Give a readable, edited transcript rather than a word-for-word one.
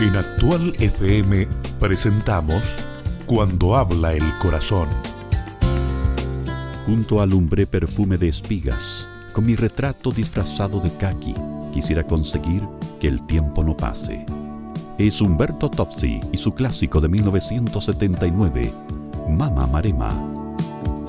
En Actual FM presentamos Cuando habla el corazón. Junto al lumbre perfume de espigas, con mi retrato disfrazado de caqui, quisiera conseguir que el tiempo no pase. Es Humberto Tozzi y su clásico de 1979, Mama Marema.